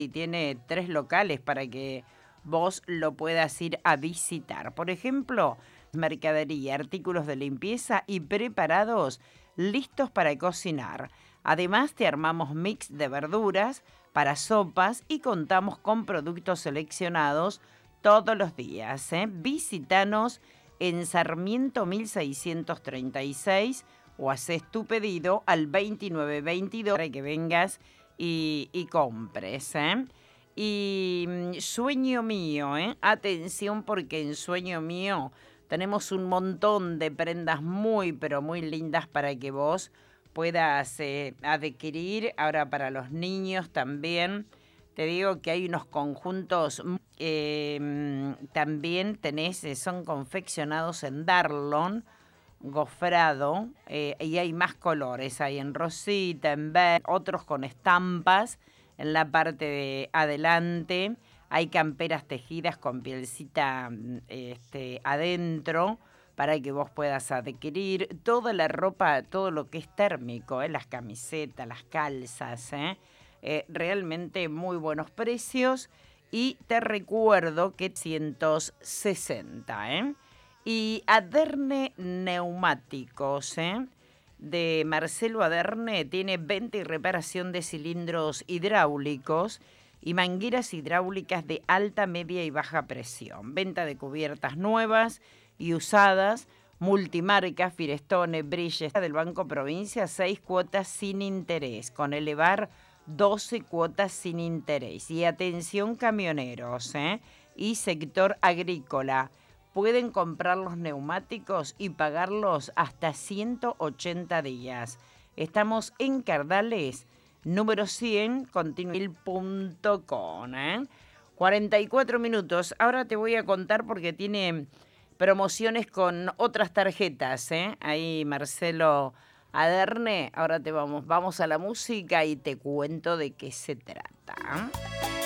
y tiene 3 locales para que vos lo puedas ir a visitar. Por ejemplo, mercadería, artículos de limpieza y preparados listos para cocinar. Además, te armamos mix de verduras para sopas y contamos con productos seleccionados todos los días. Visítanos en Sarmiento 1636 o haces tu pedido al 2922 para que vengas y compres. Y sueño mío, atención porque en sueño mío tenemos un montón de prendas muy, pero muy lindas para que vos puedas adquirir. Ahora para los niños también. Te digo que hay unos conjuntos, también tenés, son confeccionados en Darlon, gofrado, y hay más colores. Hay en rosita, en verde, otros con estampas en la parte de adelante. Hay camperas tejidas con pielcita adentro para que vos puedas adquirir toda la ropa, todo lo que es térmico, las camisetas, las calzas, realmente muy buenos precios. Y te recuerdo que 160, Y Aderne Neumáticos, de Marcelo Aderne, tiene venta y reparación de cilindros hidráulicos y mangueras hidráulicas de alta, media y baja presión. Venta de cubiertas nuevas y usadas, multimarca, Firestone, Brilles del Banco Provincia, 6 cuotas sin interés, con elevar 12 cuotas sin interés. Y atención camioneros, y sector agrícola. Pueden comprar los neumáticos y pagarlos hasta 180 días. Estamos en Cardales, número 100, continuil.com. 44 minutos. Ahora te voy a contar porque tiene promociones con otras tarjetas. Ahí Marcelo Aderne. Ahora vamos a la música y te cuento de qué se trata.